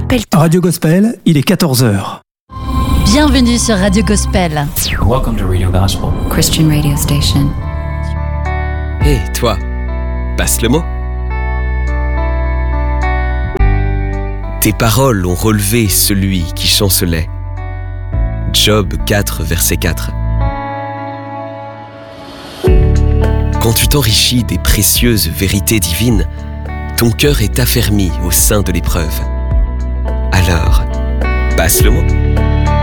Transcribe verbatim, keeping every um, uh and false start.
Rappelle-toi. Radio Gospel, il est quatorze heures. Bienvenue sur Radio Gospel. Welcome to Radio Gospel. Christian radio station. Hé, hey, toi, passe le mot. Tes paroles ont relevé celui qui chancelait. Job quatre, verset quatre. Quand tu t'enrichis des précieuses vérités divines, ton cœur est affermi au sein de l'épreuve. Alors, passe le mot.